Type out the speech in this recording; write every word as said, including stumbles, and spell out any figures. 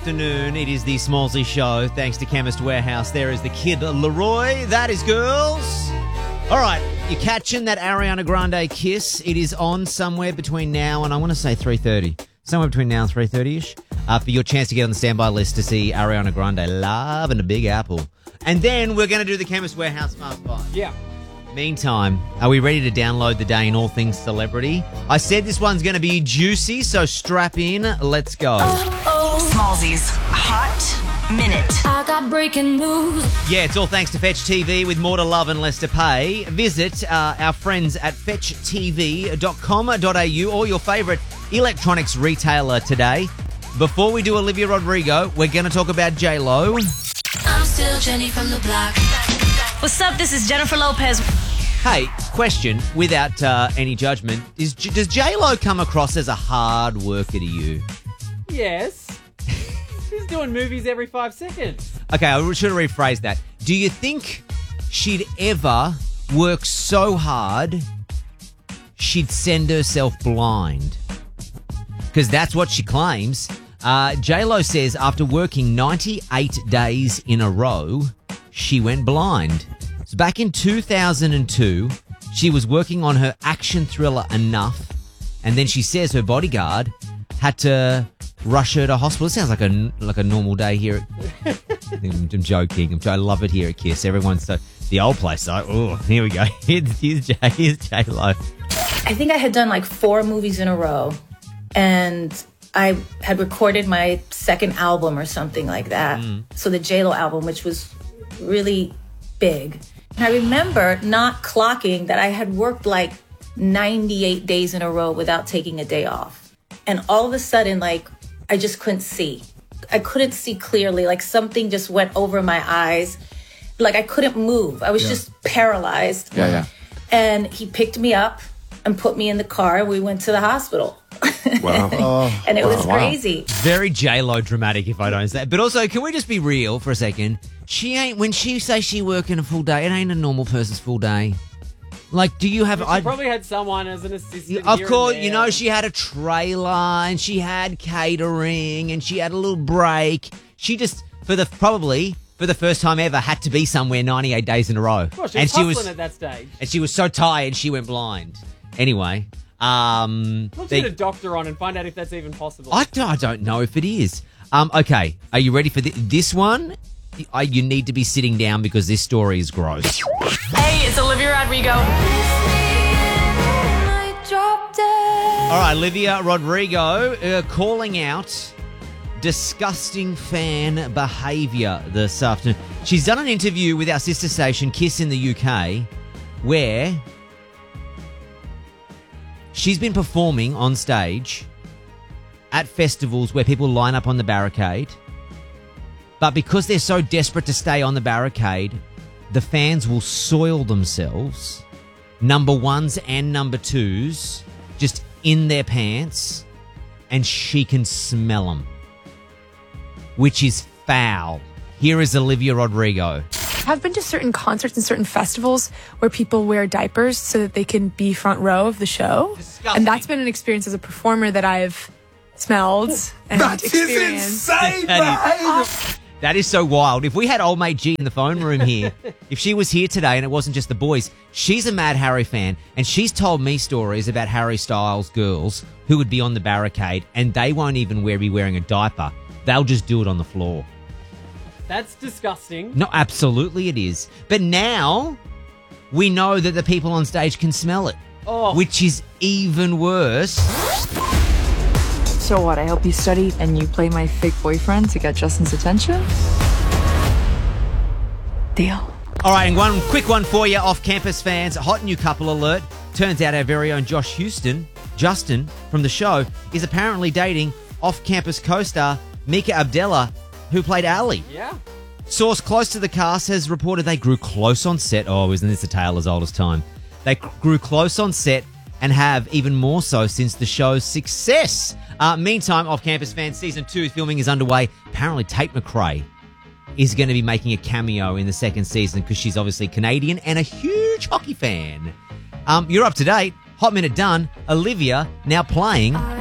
afternoon. It is the Smallsy Show. Thanks to Chemist Warehouse. There is the Kid Leroy. That is girls. All right, you're catching that Ariana Grande kiss. It is on somewhere between now and I want to say three thirty. Somewhere between now and three thirty-ish uh, for your chance to get on the standby list to see Ariana Grande live in the Big Apple. And then we're going to do the Chemist Warehouse Fast Five. Yeah. Meantime, are we ready to download the day in all things celebrity? I said this one's going to be juicy, so strap in. Let's go. Oh, oh. Smallsy's Hot Minute. I got breaking news. Yeah, it's all thanks to Fetch T V with more to love and less to pay. Visit uh, our friends at fetch t v dot com dot a u or your favourite electronics retailer today. Before we do Olivia Rodrigo, we're going to talk about J-Lo. I'm still Jenny from the block. What's up? This is Jennifer Lopez. Hey, question, without uh, any judgment, is does J-Lo come across as a hard worker to you? Yes. She's doing movies every five seconds. Okay, I should have rephrased that. Do you think she'd ever work so hard she'd send herself blind? Because that's what she claims. Uh, J-Lo says after working ninety-eight days in a row, she went blind. So back in two thousand two, she was working on her action thriller Enough, and then she says her bodyguard had to rush her to hospital. It sounds like a like a normal day here. At, I'm, I'm joking. I'm, I love it here at Kiss. Everyone's so the old place. Though. Oh, here we go. Here's, here's J. Here's J-Lo. I think I had done like four movies in a row, and I had recorded my second album or something like that. Mm. So the J-Lo album, which was really big. And I remember not clocking that I had worked like ninety-eight days in a row without taking a day off. And all of a sudden, like, I just couldn't see. I couldn't see clearly. Like something just went over my eyes. Like I couldn't move. I was yeah. just paralyzed. Yeah, yeah. And he picked me up and put me in the car. We went to the hospital. Wow. Oh, and it wow, was wow. crazy. Very J-Lo dramatic, if I don't say. But also, can we just be real for a second? She ain't, when she says she working a full day, it ain't a normal person's full day. Like, do you have... She I probably had someone as an assistant. Of here course, and you know, she had a trailer and she had catering and she had a little break. She just, for the probably... for the first time ever, had to be somewhere ninety-eight days in a row. Well, she was and she hustling was at that stage. And she was so tired, she went blind. Anyway, um... Let's they, get a doctor on and find out if that's even possible. I, I don't know if it is. Um, okay, are you ready for th- this one? I, you need to be sitting down because this story is gross. Hey, it's Olivia Rodrigo. All right, Olivia Rodrigo uh, calling out disgusting fan behaviour this afternoon. She's done an interview with our sister station, Kiss in the U K, where she's been performing on stage at festivals where people line up on the barricade. But because they're so desperate to stay on the barricade, the fans will soil themselves, number ones and number twos, just in their pants, and she can smell them, which is foul. Here is Olivia Rodrigo. I've been to certain concerts and certain festivals where people wear diapers so that they can be front row of the show. Disgusting. And that's been an experience as a performer that I've smelled and That is experienced. insane, man! That is so wild. If we had old mate G in the phone room here, if she was here today and it wasn't just the boys, she's a Mad Harry fan and she's told me stories about Harry Styles girls who would be on the barricade and they won't even wear, be wearing a diaper. They'll just do it on the floor. That's disgusting. No, absolutely it is. But now we know that the people on stage can smell it, Oh. which is even worse. So what, I help you study and you play my fake boyfriend to get Justin's attention? Deal. All right, and one quick one for you, off-campus fans. Hot new couple alert. Turns out our very own Josh Houston, Justin, from the show, is apparently dating off-campus co-star Mika Abdella, who played Ali. Yeah. Source close to the cast has reported they grew close on set. Oh, isn't this a tale as old as time? They grew close on set and have even more so since the show's success. Uh, meantime, off-campus fans, season two filming is underway. Apparently, Tate McRae is going to be making a cameo in the second season because she's obviously Canadian and a huge hockey fan. Um, you're up to date. Hot Minute done. Olivia now playing